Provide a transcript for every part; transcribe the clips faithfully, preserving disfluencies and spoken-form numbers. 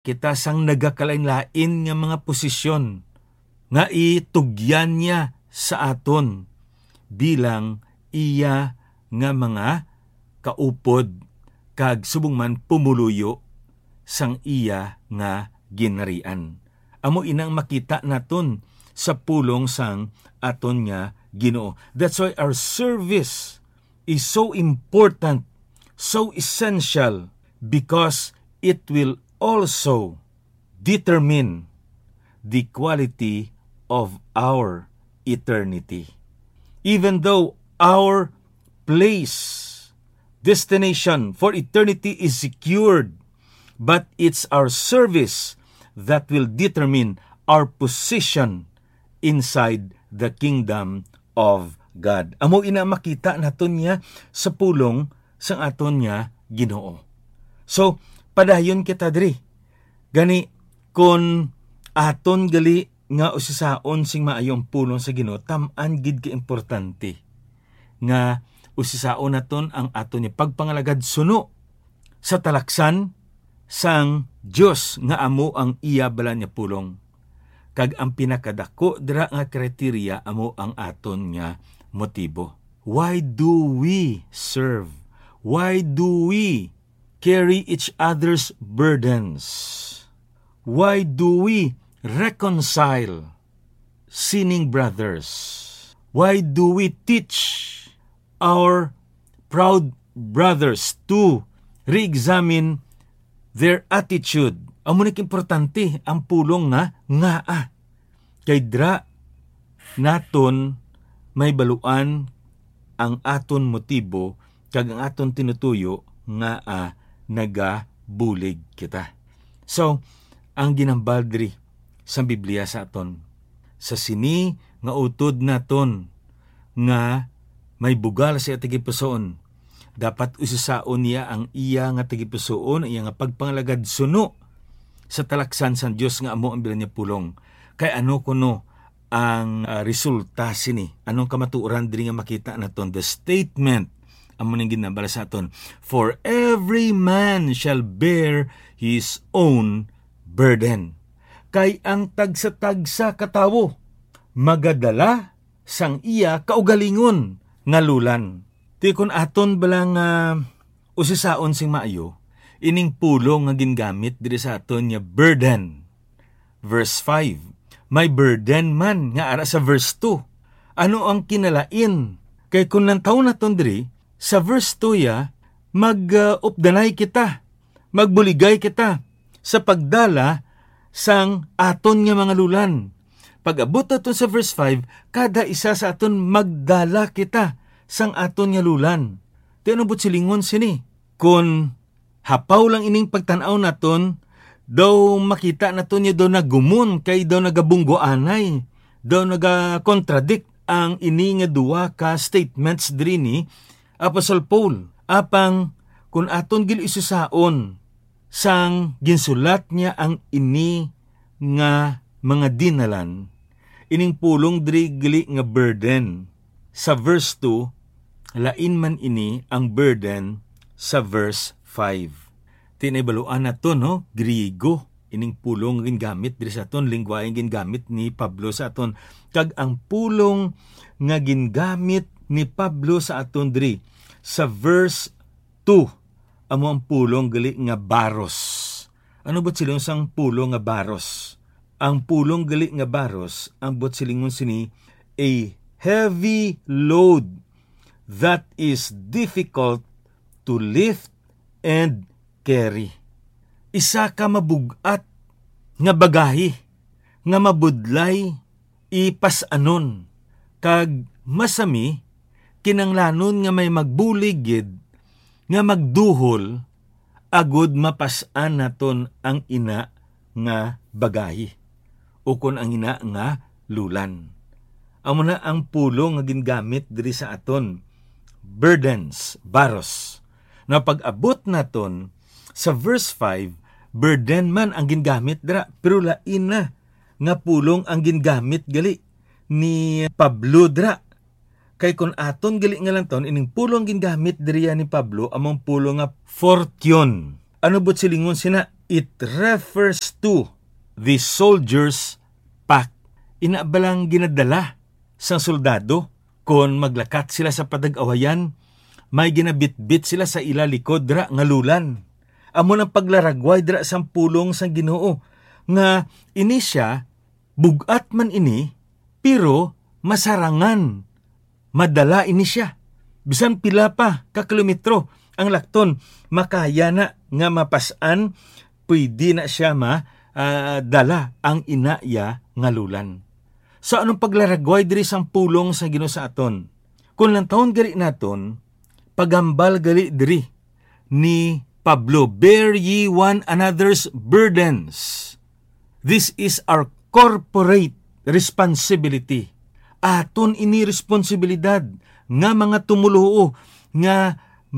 kita sang nagakalain-lain nga mga posisyon nga itugyan niya sa aton bilang iya nga mga kaupod kag subong man pumuluyo sang iya nga ginarian. Amo inang makita naton sa pulong sang aton nga Ginoo. That's why our service is so important, so essential, because it will also determine the quality of our eternity. Even though our place, destination for eternity is secured, but it's our service that will determine our position inside the kingdom of God. Amo ina makita naton niya sa pulong sang aton niya Ginoo. So, padayon kita diri. Gani, kung aton gali nga usisaon sing maayong pulong sa Ginoo, tam-an gid ka importante nga usisaon naton ang aton niya pagpangalagad suno sa talaksan sang Dios nga amo ang iya bala niya pulong. Kag ang pinakadako dira nga kriteriya amo ang aton nga motibo. Why do we serve? Why do we carry each other's burdens? Why do we reconcile sinning brothers? Why do we teach our proud brothers to re-examine their attitude? Amo nik importante ang pulong nga nga ah. Kay dra naton may baluan ang aton motibo kag ang aton tinutuyo nga ah, nagabulig kita. So, ang ginambal diri sa Biblia sa aton, sa sini nga utod naton nga may bugal sa tagipusoon, dapat usisaon niya ang iya nga tagipusoon, iya nga pagpangalagad suno sa talaksan sa Dios nga amo ang bilang niya pulong. Kay ano kuno ang uh, resulta sini? Anong kamatuoran diri nga makita naton? The statement amo ning ginabala sa aton, for every man shall bear his own burden. Kay ang tagsa-tagsa katawo magadala sang iya kaugalingon nga lulan. Ti kun aton balang uh, usisaon sing maayo, ining pulong nga gingamit diri sa aton nga burden. Verse five, may burden man nga ara sa verse two. Ano ang kinalain? Kay kung nantaw naton diri, sa verse two ya, mag-updanay uh, kita, magbuligay kita sa pagdala sang aton nga mga lulan. Pag-abot naton sa verse five, kada isa sa aton magdala kita sang aton nga lulan. Ti ano but silingon sini? Kung hapaw lang ining pagtanaw naton, daw makita naton niya daw nagumon, kay daw nagabunggoanay, daw nagakontradict ang ini nga duwa ka statements diri ni Apostle Paul. Apang kung aton gil isusaon sang ginsulat niya ang ini nga mga dinalan, ining pulong diri gili nga burden. Sa verse two, lain man ini ang burden sa verse five. Tinaybaluan na to, no? Griego. Ining pulong gingamit diri sa aton, lingwahe gingamit ni Pablo sa aton. Kag ang pulong nga gingamit ni Pablo sa aton diri sa verse two, amo ang pulong gali nga baros. Ano ba silingon sang pulong nga baros? Ang pulong gali nga baros, ang bot silingon sini, a heavy load that is difficult to lift and carry. Isa ka mabugat nga bagahi, nga mabudlay, ipasanon, kag masami, kinanglanon nga may magbuligid, nga magduhol, agud mapasan naton ang ina nga bagahi, ukon ang ina nga lulan. Amo na ang pulong nga gingamit diri sa aton, burdens, baros. Na pag-abot naton sa verse five, burden man ang gingamit dira, pero lain na nga pulong ang gingamit gali ni Pablo dira. Kay kun aton gali nga lang taon, ining pulong gingamit diri ni Pablo among pulong nga fortune. Ano but silingon sina? it refers to the soldiers' pact. Inaabalang ginadala sa soldado kon maglakat sila sa padag-awayan, may ginabitbit sila sa ila likod dra nga lulan. Amo ng paglaragway dra sa pulong sang Ginoo nga ini siya bugat man ini pero masarangan. Madala ini siya. Bisan pila pa ka kilometro ang lakton, makaya na nga mapasan, pwede na siya ma uh, dala ang inaya nga lulan. So anong paglaragway diri sang pulong sa Ginoo sa aton? Kung lang taon gali naton, pagambal gali diri ni Pablo, bear ye one another's burdens. This is our corporate responsibility. Aton ini responsibilidad nga mga tumuluo nga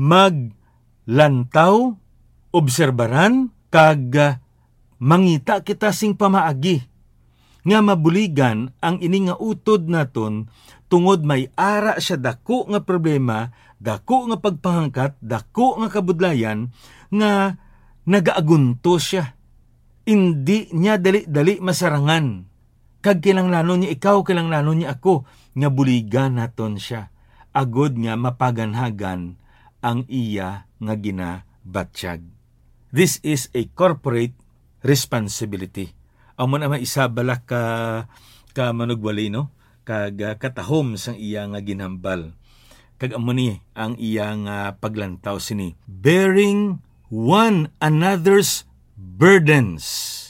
maglantaw, obserbaran, kag uh, mangita kita sing pamaagi nga mabuligan ang ini nga utod naton tungod may ara siya dako nga problema, dako nga pagpangangkat, dako nga kabudlayan nga nagaagunto siya. Hindi niya dali-dali masarangan. Kag kinanglanon niya ikaw, kinanglanon niya ako, nga buligan naton siya. Agod nga mapaganhagan ang iya nga ginabatsyag. This is a corporate responsibility. Amo na maisabala ka ka manugwali, no? Kag uh, katahom sang iya nga ginhambal. Kag amo ni ang iya nga paglantaw sini. Bearing one another's burdens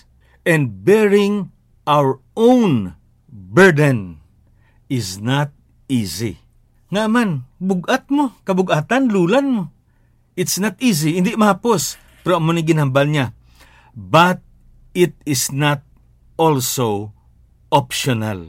and bearing our own burden is not easy. Nga man, bugat mo, kabugatan, lulan mo. It's not easy, hindi mahapos. Pero amo ni ginhambal niya. But it is not also optional.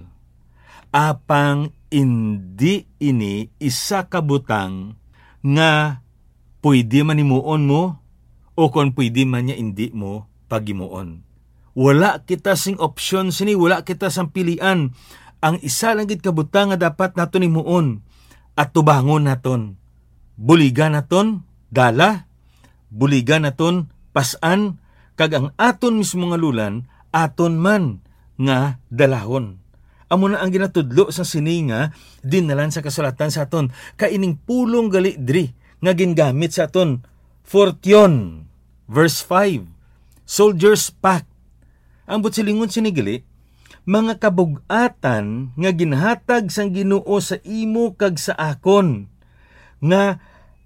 Apang hindi ini isa kabutang nga pwede manimuon mo o kung pwede man niya hindi mo pagimuon. Wala kita sing opsyon sini, wala kita sang pilian. Ang isa lang gid kabutang nga dapat naton himuon at tubangon naton. Buligan naton dala, buligan naton pasan, kag ang aton mismo nga lulan aton man nga dalahon. Amo na ang ginatudlo sa sininga dinalan sa kasulatan sa aton kaining pulong gali diri nga gingamit sa aton. Fortyon verse five, soldiers pact. Ang butsilingon sinigali, mga kabugatan nga ginhatag sang Ginoo sa imo kag sa akon, nga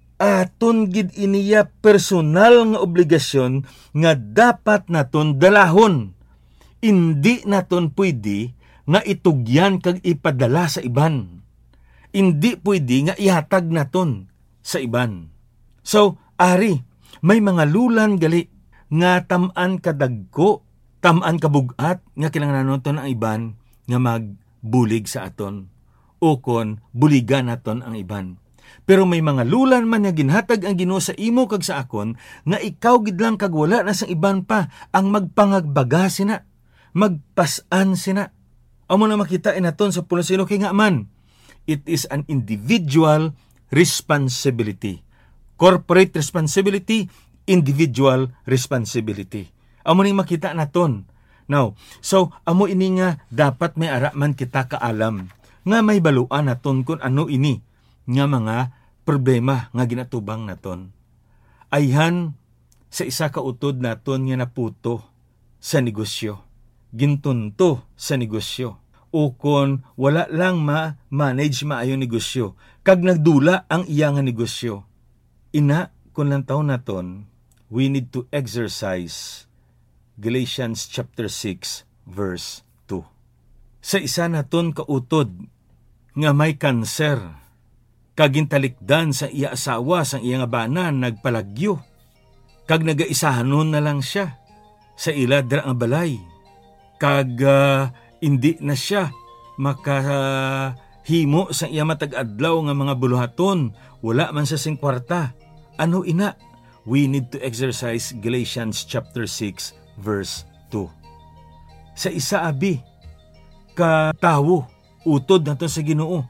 aton gid iniya personal nga obligasyon nga dapat naton dalahon. Indi naton pwede nga itugyan kag ipadala sa iban. Indi pwede nga ihatag naton sa iban. So, ari, may mga lulan gali nga tamaan kadagko, tamaan kabugat nga kinahanglan naton ang iban nga magbulig sa aton o kon buligan naton ang iban. Pero may mga lulan man nga ginhatag ang Ginoo sa imo kag sa akon nga ikaw gid lang kag wala na sang iban pa ang magpangagbaga sina, magpasan sina. Amo na makita naton sa pulo sino kay nga man. It is an individual responsibility. Corporate responsibility, individual responsibility. Amo ning makita naton. Now, so amo ini nga dapat may araman kita kaalam nga may baluan naton kung ano ini nga mga problema nga ginatubang naton. Ayhan sa isa ka utod naton nga naputo sa negosyo. Gintunto sa negosyo. O kon wala lang ma-manage maayo negosyo. Kag nagdula ang iya nga negosyo. Ina, kung lang taon naton, we need to exercise Galatians chapter six verse two. Sa isa naton kautod nga may kanser, kagintalikdan sa iya asawa, sa iya nga banan, nagpalagyo, kag nagaisahanon na lang siya sa ila dra nga balay, kag uh, hindi na siya makahimo sa iya matag-adlaw nga mga buluhaton, wala man sa sing kwarta. Ano ina? We need to exercise Galatians chapter six verse two. Sa isa abi ka tawo utod nato sa Ginoo,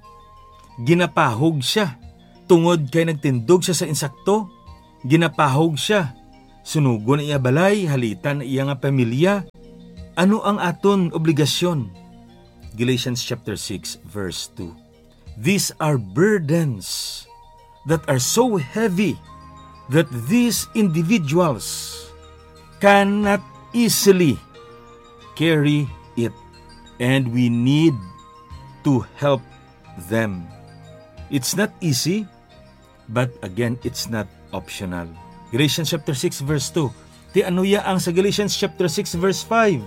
ginapahog siya tungod kay nagtindog siya sa insakto, ginapahog siya Sunugon na iya balay, halitan na iya nga pamilya. Ano ang aton obligasyon? Galatians chapter six verse two. These are burdens that are so heavy that these individuals cannot easily carry it, and we need to help them. It's not easy, but again, it's not optional. Galatians chapter six verse two. Ti ano ya ang sa Galatians chapter six verse five?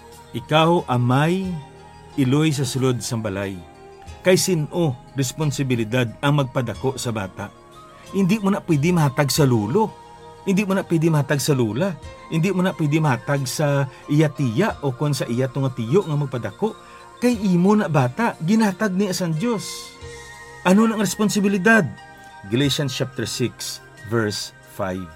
Ikaw amay iloy sa sulod sang balay. Kay sino responsibilidad ang magpadako sa bata? Hindi mo na pwede mahatag sa lulo. Hindi mo na pwede mahatag sa lula. Hindi mo na pwede mahatag sa iya tiya o kon sa iya tunga tiyo nga magpadako. Kay imo na bata, ginatag ni asan Diyos. Ano nang responsibilidad? Galatians chapter six verse five.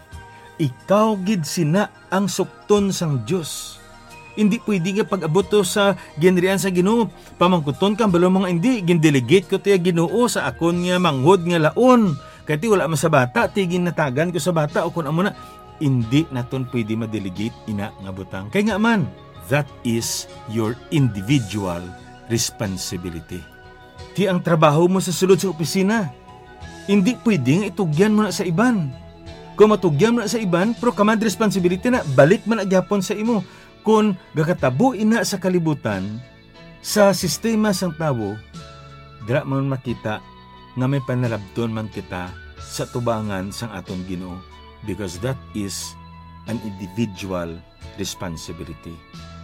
Ikaw gid sina ang sukton sang Diyos. Hindi pwede nga pag-abot to sa ginrian sa Ginoo. Pamangkuton kang balo mga hindi. Gindelegate ko tiya Ginoo sa akon nga manghod nga laon. Kaya ti wala man sa bata, tigin natagan ko sa bata o kun amo na. Hindi naton pwede ma-delegate ina nga butang. Kaya nga man, that is your individual responsibility. Ti ang trabaho mo sa sulod sa opisina. Hindi pwede nga itugyan mo na sa iban. Kung matugyan mo na sa iban, pero kamad responsibility na, balik man agyapon sa imo. Kung gakatabo ina sa kalibutan, sa sistema sang tao, dira man makita nga may panalabton man kita sa tubangan sang aton Ginoo, because that is an individual responsibility.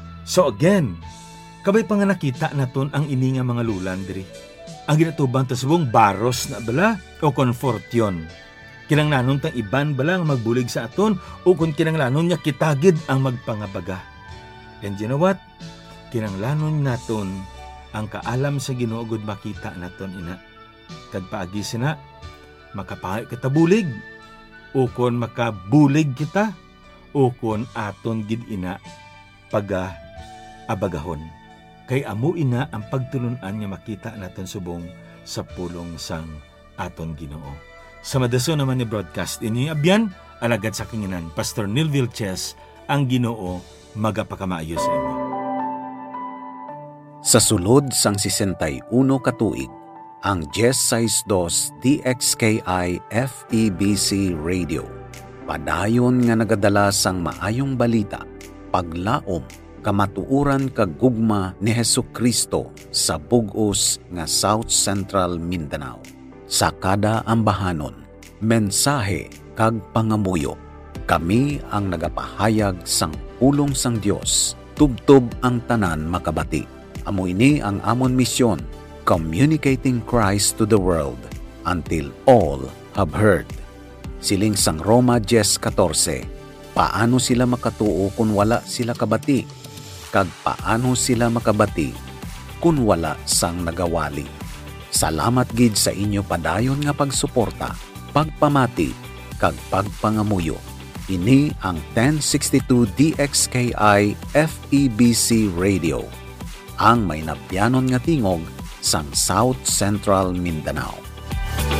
So again, kabay pa nga nakita naton ang ini nga mga lulan diri. Ang ginatubang ta subong baros na bala o konfortyon. Kinanglanon tang iban bala nga magbulig sa aton o kung kinanglanon nya kitagid ang magpangabaga. And you know what? Kinanglanon naton ang kaalam sa Ginoo gud makita naton ina. Kad paagi sina makapahay kita bulig o kon makabulig kita o kon aton gid ina paga abagahon. Kay amo ina ang pagtulunan nga makita naton subong sa pulong sang aton Ginoo. Sa madaso naman ni broadcast ini abyan alagad sa kinginan Pastor Neil Vilches, ang Ginoo magapakamayo sa inyo. Sa sulod sang sesentay uno ka tuig, ang Jess sixty-two D X K I F E B C Radio padayon nga nagadala sang maayong balita, paglaom, kamatuuran kag gugma ni Hesukristo sa bug-os nga South Central Mindanao. Sa kada ambahanon, mensahe kag pangamuyo, kami ang nagapahayag sang pulong sang Dios, tubtob ang tanan makabati. Amo ini ang amon misyon, communicating Christ to the world until all have heard. Siling sang Roma ten fourteen, paano sila makatuo kung wala sila kabati? Kag paano sila makabati kung wala sang nagawali? Salamat gid sa inyo padayon nga pagsuporta, pagpamati, kag pagpangamuyo. Ini ang ten sixty-two D X K I F E B C Radio, ang may nabyanon nga tingog sang South Central Mindanao.